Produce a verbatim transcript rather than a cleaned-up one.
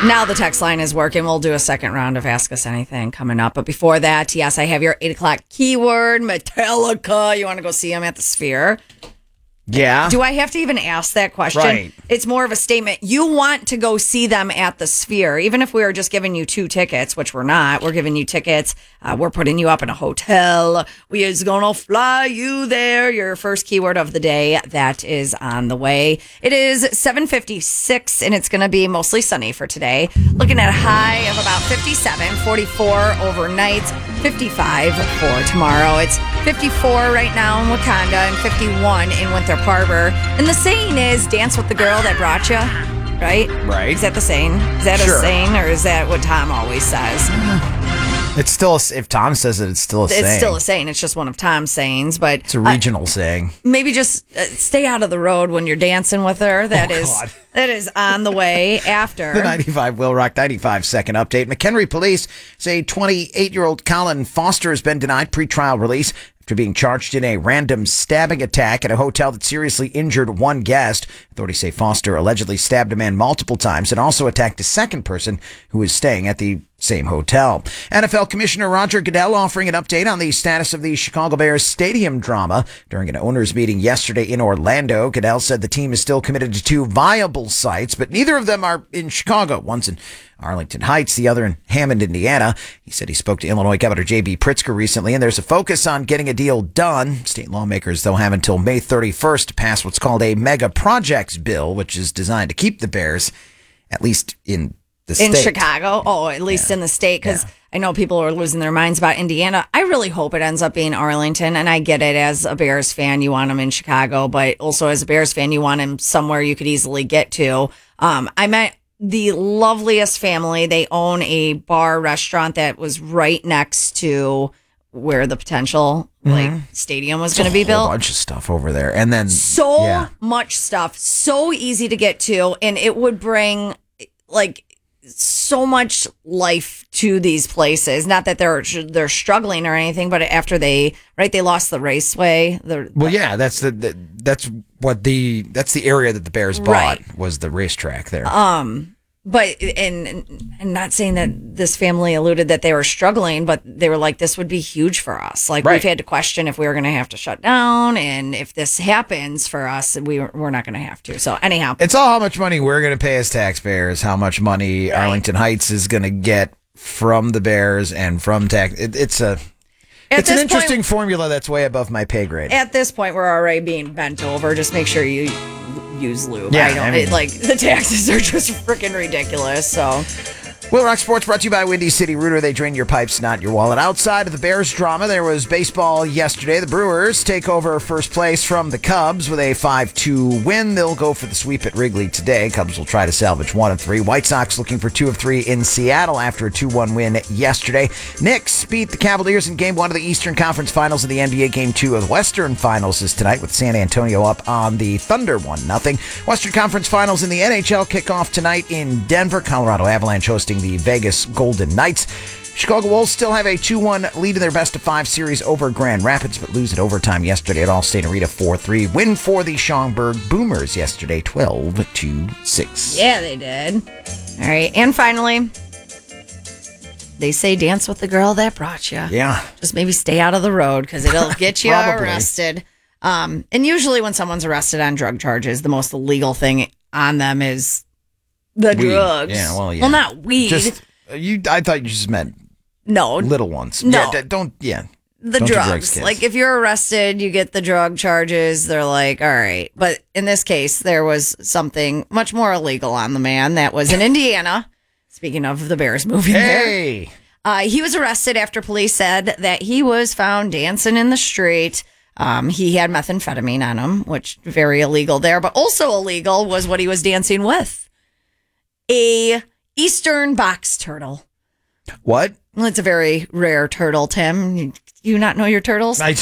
Now the text line is working. We'll do a second round of Ask Us Anything coming up. But before that, yes, I have your eight o'clock keyword, Metallica. You want to go see them at the Sphere? Yeah. Do I have to even ask that question? Right. It's more of a statement. You want to go see them at the Sphere, even if we were just giving you two tickets, which we're not. We're giving you tickets. Uh, we're putting you up in a hotel. We is gonna fly you there. Your first keyword of the day that is on the way. It is seven fifty-six, and it's going to be mostly sunny for today. Looking at a high of about fifty-seven, forty-four overnight, fifty-five for tomorrow. It's fifty-four right now in Wakanda and fifty-one in Winthrop Harbor. And the saying is, dance with the girl that brought you, right? Right. Is that the saying? Is that Sure. a saying, or is that what Tom always says? It's still, a, if Tom says it, it's still a saying. It's still a saying. It's just one of Tom's sayings, but It's a regional uh, saying. Maybe just uh, stay out of the road when you're dancing with her. That Oh, is God. that is on the way after. The ninety-five Will Rock ninety-five second update. McHenry police say twenty-eight-year-old Colin Foster has been denied pretrial release after being charged in a random stabbing attack at a hotel that seriously injured one guest. Authorities say Foster allegedly stabbed a man multiple times and also attacked a second person who was staying at the same hotel. N F L Commissioner Roger Goodell offering an update on the status of the Chicago Bears stadium drama. During an owners meeting yesterday in Orlando, Goodell said the team is still committed to two viable sites, but neither of them are in Chicago. One's in Arlington Heights, the other in Hammond, Indiana. He said he spoke to Illinois Governor J B Pritzker recently, and there's a focus on getting a deal done. State lawmakers, though, have until May thirty-first to pass what's called a mega projects bill, which is designed to keep the Bears, at least in the in state. Chicago. Oh, at least Yeah. in the state, because Yeah. I know people are losing their minds about Indiana. I really hope it ends up being Arlington, and I get it. As a Bears fan, you want them in Chicago, but also as a Bears fan, you want them somewhere you could easily get to. Um, I met the loveliest family. They own a bar restaurant that was right next to where the potential like stadium was going to be There's a whole built. bunch of stuff over there, and then So yeah. much stuff, so easy to get to, and it would bring like so much life to these places. Not that they're they're struggling or anything, but after they right they lost the raceway. The Well, yeah, that's the, the that's what the that's the area that the Bears bought Right. was the racetrack there. um, but and and not saying that this family alluded that they were struggling, but they were like, this would be huge for us. Like Right. we've had to question if we were going to have to shut down, and if this happens for us, we we're not going to have to. So anyhow, It's all how much money we're going to pay as taxpayers, how much money Right. Arlington Heights is going to get from the Bears and from tax. It, it's a At it's an this interesting point- formula that's way above my pay grade. at this point, we're already being bent over. Just make sure you use lube. Yeah, I don't I mean- it, like the taxes are just freaking ridiculous. So Will Rock Sports brought to you by Windy City Rooter. They drain your pipes, not your wallet. Outside of the Bears drama, there was baseball yesterday. The Brewers take over first place from the Cubs with a five two win. They'll go for the sweep at Wrigley today. Cubs will try to salvage one of three. White Sox looking for two of three in Seattle after a two one win yesterday. Knicks beat the Cavaliers in game one of the Eastern Conference Finals of the N B A. Game two of the Western Finals is tonight with San Antonio up on the Thunder one nothing. Western Conference Finals in the N H L kick off tonight in Denver. Colorado Avalanche hosting the Vegas Golden Knights. Chicago Wolves still have a two one lead in their best-of-five series over Grand Rapids, but lose at overtime yesterday at Allstate Arena four three. Win for the Schaumburg Boomers yesterday, twelve to six. yeah, they did. All right, and finally, they say dance with the girl that brought you. Yeah. Just maybe stay out of the road because it'll get you Probably. arrested. Um, and usually when someone's arrested on drug charges, the most illegal thing on them is the Weed. drugs. Yeah, well, yeah. Well, not weed. Just uh, you. I thought you just meant no, little ones. No. Yeah, d- don't. Yeah. the Don't do drugs. drugs, kids. Like if you're arrested, you get the drug charges. They're like, all right. But in this case, there was something much more illegal on the man that was in Indiana. Speaking of the Bears moving there. Hey. Uh, he was arrested after police said that he was found dancing in the street. Um, he had methamphetamine on him, which very illegal there, but also illegal was what he was dancing with. A Eastern box turtle. What? Well, it's a very rare turtle, Tim. You, you not know your turtles? I,